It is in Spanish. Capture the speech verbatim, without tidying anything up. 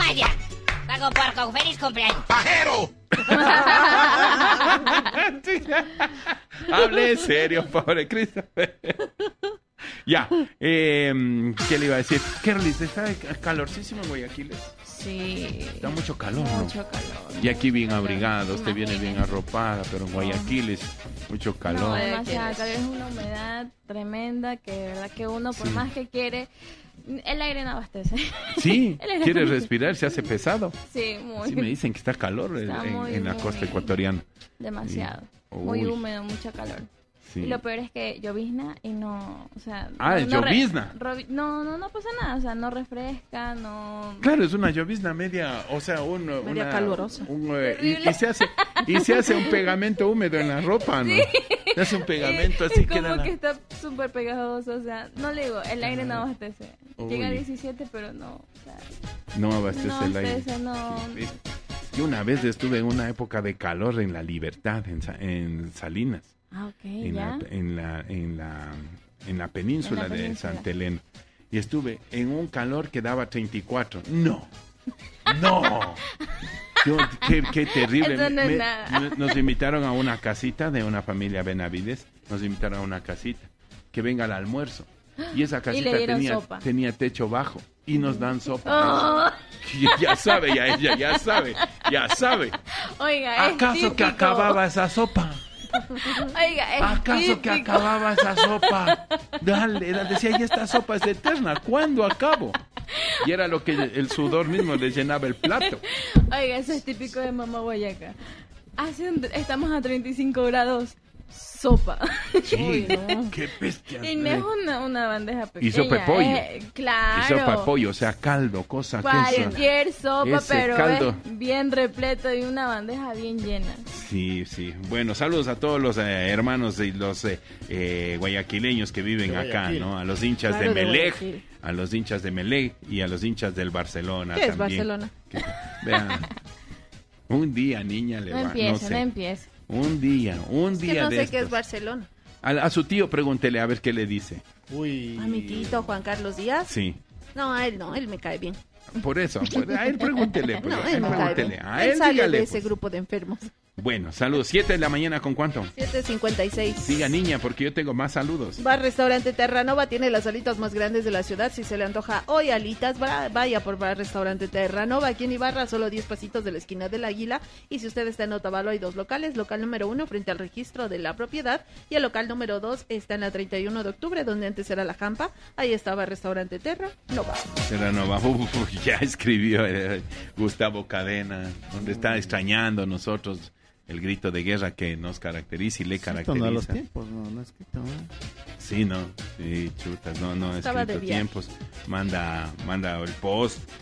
Vaya, pago porco, feliz cumpleaños. ¡Pajero! Hable en serio, pobre Christopher. Ya, eh, ¿qué le iba a decir? Kerly, ¿está calorcísimo en Guayaquil? Sí. Está mucho calor, ¿no? Mucho calor. Y aquí bien abrigado, usted viene bien arropada, pero en Guayaquil es mucho No, calor. demasiado calor, es una humedad tremenda que de verdad que uno por Sí. más que quiere, el aire no abastece. Sí, El aire quiere no- respirar, se hace pesado. Sí, muy. Sí, me dicen que está calor en, Está en- muy, en la muy- costa ecuatoriana. Demasiado. Sí. Muy Uy. húmedo, mucho calor. Sí. Y lo peor es que llovizna y no, o sea... Ah, no, es no re- llovizna. rovi- no, no, no pasa nada, o sea, no refresca, no... Claro, es una llovizna media, o sea, un, Media una, calurosa. un, eh, y, y se hace y se hace un pegamento húmedo en la ropa, ¿no? Se hace un pegamento es, así es que como que está súper pegajoso, o sea, no le digo, el aire no abastece. Llega a Uy. diecisiete, pero no, o sea, no abastece no el aire. abastece, no... Sí. Yo una vez estuve en una época de calor en La Libertad, en, Sa- en Salinas, Ah, ok, en ya. la, en la en la en la península En la de península. Santa Elena. Y estuve en un calor que daba treinta y cuatro. No. No. Yo, qué, qué terrible. Eso no es Me- nada. me- nos invitaron a una casita de una familia Benavides. Nos invitaron a una casita. Que venga al almuerzo. Y esa casita le dieron tenía, sopa. tenía techo bajo. Y nos dan sopa. Oh, Y ya sabe, ya ella ya sabe. Ya sabe. oiga, es ¿Acaso que típico. acababa esa sopa? Oiga, es ¿Acaso que típico. acababa esa sopa? Dale, era- decía, y esta sopa es eterna, ¿cuándo acabo? Y era lo que el sudor mismo le llenaba el plato. Oiga, eso es típico de Mamá Guayaca. Hace un- estamos a treinta y cinco grados. Sopa. Sí, qué bestia. Y no es una, una bandeja pequeña. Y sopa de pollo. eh, claro. Y sopa de pollo, o sea, caldo, cosa que es. Cualquier sopa, ese pero caldo. es bien repleto y una bandeja bien llena. Sí, sí. Bueno, saludos a todos los eh, hermanos y los eh, eh, guayaquileños que viven De acá, Guayaquil. ¿no? A los hinchas Claro, de de Melec, Guayaquil. a los hinchas de Melec y a los hinchas del Barcelona ¿Qué es también. Barcelona? Que- vean, un día, niña, le No va, empiece, no no, sé. empiece. Un día, un Es día que no de sé qué es estos. Barcelona. A, a su tío pregúntele a ver qué le dice. Uy. A mi tito Juan Carlos Díaz. Sí, No, a él no, él me cae bien. por eso. Pues, a él pregúntele. Pues, No, a él él me cae pregúntele. bien. A Él él sale dígale, de ese pues. grupo de enfermos. Bueno, saludos. Siete de la mañana, ¿con cuánto? siete cincuenta y seis. Siga, niña, porque yo tengo más saludos. Bar Restaurante Terranova tiene las alitas más grandes de la ciudad. Si se le antoja hoy alitas, va- vaya por Bar Restaurante Terranova. Aquí en Ibarra, solo diez pasitos de la esquina del Águila. Y si usted está en Otavalo, hay dos locales. Local número uno frente al registro de la propiedad. Y el local número dos está en la treinta y uno de octubre, donde antes era la Jampa. Ahí estaba Restaurante Terranova. Terranova, uf, ya escribió eh, Gustavo Cadena, donde está extrañando a nosotros el grito de guerra que nos caracteriza y le Esto caracteriza. no a los tiempos, no, no he escrito. ¿no? Sí, no, sí, chutas, no, no, he Estaba de escrito viaje. tiempos, manda, manda el post